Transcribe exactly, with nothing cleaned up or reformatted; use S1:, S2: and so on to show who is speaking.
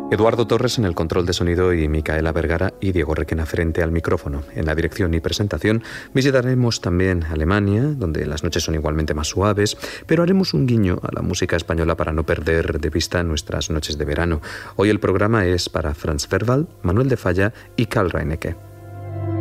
S1: Eduardo Torres en el control de sonido y Micaela Vergara y Diego Requena frente al micrófono. En la dirección y presentación visitaremos también Alemania, donde las noches son igualmente más suaves, pero haremos un guiño a la música española para no perder de vista nuestras noches de verano. Hoy el programa es para Franz Werwald, Manuel de Falla y Karl Reinecke.